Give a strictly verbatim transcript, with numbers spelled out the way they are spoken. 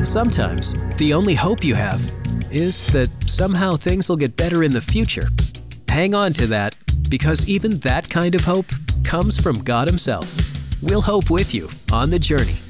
Sometimes, the only hope you have is that somehow things will get better in the future. Hang on to that, because even that kind of hope comes from God Himself. We'll hope with you on the journey.